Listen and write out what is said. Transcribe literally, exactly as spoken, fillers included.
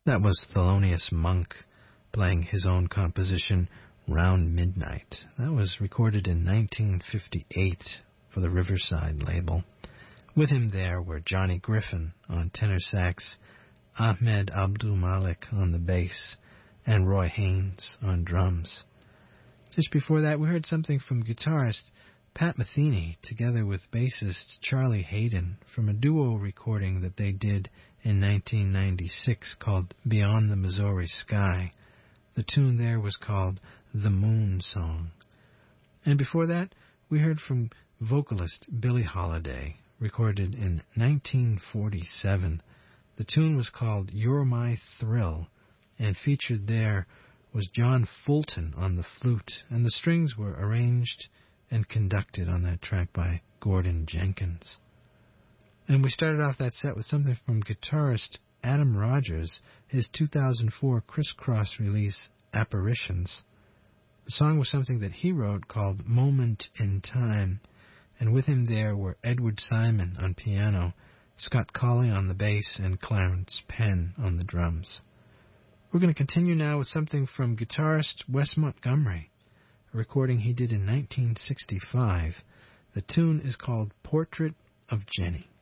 That was Thelonious Monk playing his own composition, Round Midnight. That was recorded in nineteen fifty-eight for the Riverside label. With him there were Johnny Griffin on tenor sax, Ahmed Abdul Malik on the bass, and Roy Haynes on drums. Just before that, we heard something from guitarist Pat Metheny together with bassist Charlie Hayden from a duo recording that they did in nineteen ninety-six called Beyond the Missouri Sky. The tune there was called The Moon Song. And before that, we heard from vocalist Billie Holiday, recorded in nineteen forty-seven. The tune was called You're My Thrill, and featured there was John Fulton on the flute, and the strings were arranged and conducted on that track by Gordon Jenkins. And we started off that set with something from guitarist Adam Rogers, his two thousand four Crisscross release, Apparitions. The song was something that he wrote called Moment in Time, and with him there were Edward Simon on piano, Scott Colley on the bass, and Clarence Penn on the drums. We're going to continue now with something from guitarist Wes Montgomery, a recording he did in nineteen sixty-five. The tune is called Portrait of Jenny.